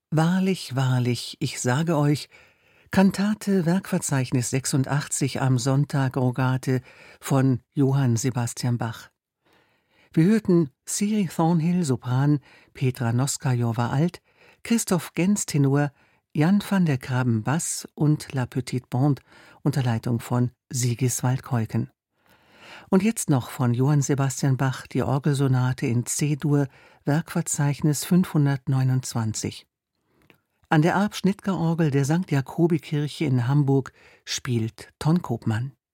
Wahrlich, wahrlich, ich sage euch, Kantate Werkverzeichnis 86 am Sonntag Rogate von Johann Sebastian Bach. Wir hörten Siri Thornhill Sopran, Petra Noskajowa Alt, Christoph Gens Tenor, Jan van der Graben Bass und La Petite Bande unter Leitung von Sigiswald Keuken. Und jetzt noch von Johann Sebastian Bach die Orgelsonate in C-Dur, Werkverzeichnis 529. An der Arp-Schnittger-Orgel der St. Jakobi-Kirche in Hamburg spielt Ton Koopman.